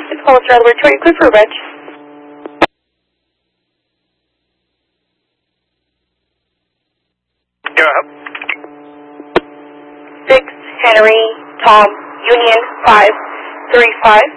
This call is laboratory clear for reg. Go ahead. 6 Henry Tom Union 535.